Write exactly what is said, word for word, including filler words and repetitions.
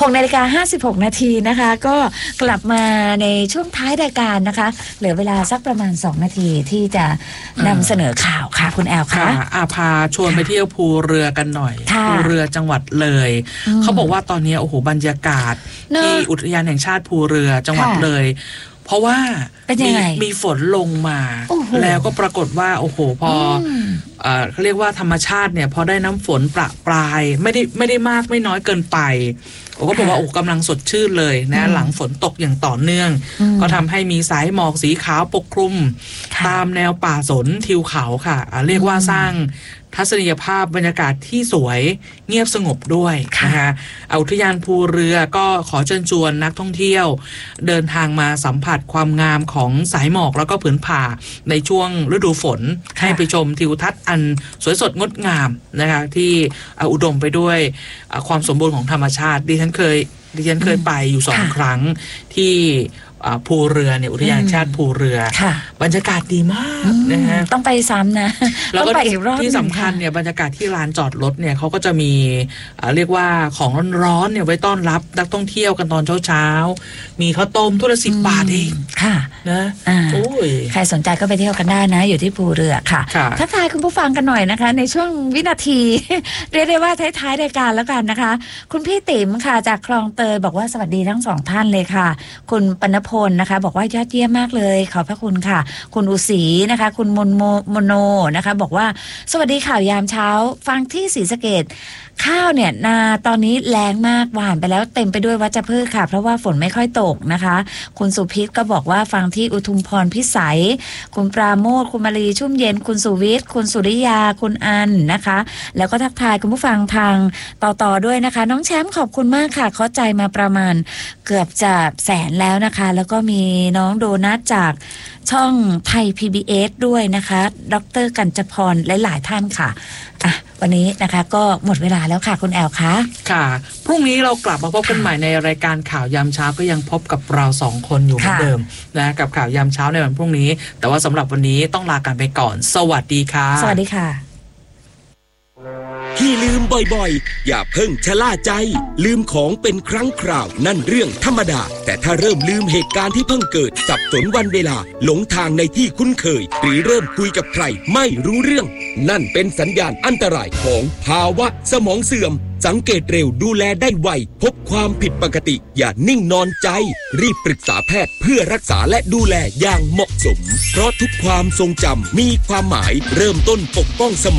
กนาฬิกาห้าสิบหกนาทีนะคะก็กลับมาในช่วงท้ายรายการนะคะเหลือเวลาสักประมาณสองนาทีที่จะนำเสนอข่าวค่ะคุณแอลค่ะอาพาชวนไปเที่ยวภูเรือกันหน่อยภูเรือจังหวัดเลยเขาบอกว่าตอนนี้โอ้โหบรรยากาศที่อุทยานแห่งชาติภูเรือจังหวัดเลยเพราะว่ามีมีฝนลงมาแล้วก็ปรากฏว่าโอ้โหพอเขาเรียกว่าธรรมชาติเนี่ยพอได้น้ำฝนประปรายไม่ได้ไม่ได้มากไม่น้อยเกินไปโอ้ก็บอกว่าโอ้กำลังสดชื่นเลยนะหลังฝนตกอย่างต่อเนื่องก็ทำให้มีสายหมอกสีขาวปกคลุมตามแนวป่าสนทิวเขาค่ะเรียกว่าสร้างทัศนียภาพบรรยากาศที่สวยเงียบสงบด้วยนะคะอุทยานภูเรือก็ขอเชิญชวนนักท่องเที่ยวเดินทางมาสัมผัสความงามของสายหมอกแล้วก็ผืนป่าในช่วงฤดูฝนให้ไปชมทิวทัศน์อันสวยสดงดงามนะคะที่อุดมไปด้วยความสมบูรณ์ของธรรมชาติดิฉันเคยดิฉันเคยไปอยู่สองครั้งที่ภูเรือเนี่ยอุทยานชาติภูเรือบรรยากาศดีมากนะฮะต้องไปซ้ำนะแล้วก็ที่สำคัญเนี่ยบรรยากาศที่ลานจอดรถเนี่ยเขาก็จะมีเรียกว่าของร้อนๆเนี่ยไว้ต้อนรับนักท่องเที่ยวกันตอนเช้าๆมีข้าวต้มถ้วยละสิบบาทเองค่ะนะโอ้ยใครสนใจก็ไปเที่ยวกันได้นะอยู่ที่ภูเรือค่ะทักทายคุณผู้ฟังกันหน่อยนะคะในช่วงวินาทีเรียกได้ว่าท้ายๆรายการแล้วกันนะคะคุณพี่ติ๋มค่ะจากคลองเตยบอกว่าสวัสดีทั้งสองท่านเลยค่ะคุณปณพลนะคะบอกว่ายอดเยี่ยมมากเลยขอบพระคุณค่ะคุณอุศรีนะคะคุณมนโมโมโนนะคะบอกว่าสวัสดีข่าวยามเช้าฟังที่ศรีสะเกษข้าวเนี่ยนาตอนนี้แรงมากหว่านไปแล้วเต็มไปด้วยวัชพืชค่ะเพราะว่าฝนไม่ค่อยตกนะคะคุณสุพิษก็บอกว่าฟังที่อุทุมพรพิสัยคุณปราโมทคุณมารีชุ่มเย็นคุณสุวิทย์คุณสุริยาคุณอันนะคะแล้วก็ทักทายคุณผู้ฟังทางต่อๆด้วยนะคะน้องแชมป์ขอบคุณมากค่ะเข้าใจมาประมาณเกือบจะแสนแล้วนะคะแล้วก็มีน้องโดนัทจากช่องไทย พี บี เอส ด้วยนะคะดร.กัญจพรหลายๆท่านค่ะอ่ะวันนี้นะคะก็หมดเวลาแล้วค่ะคุณแอลคะค่ะพรุ่งนี้เรากลับมาพบกันใหม่ในรายการข่าวยามเช้าก็ยังพบกับเราสองคนอยู่เหมือนเดิมนะกับข่าวยามเช้าในวันพรุ่งนี้แต่ว่าสำหรับวันนี้ต้องลากันไปก่อนสวัสดีค่ะสวัสดีค่ะที่ลืมบ่อยๆอย่าเพิ่งชะล่าใจลืมของเป็นครั้งคราวนั่นเรื่องธรรมดาแต่ถ้าเริ่มลืมเหตุการณ์ที่เพิ่งเกิดสับสนวันเวลาหลงทางในที่คุ้นเคยหรือเริ่มคุยกับใครไม่รู้เรื่องนั่นเป็นสัญญาณอันตรายของภาวะสมองเสื่อมสังเกตเร็วดูแลได้ไวพบความผิดปกติอย่านิ่งนอนใจรีบปรึกษาแพทย์เพื่อรักษาและดูแลอย่างเหมาะสมเพราะทุกความทรงจำมีความหมายเริ่มต้นปกป้องสมอง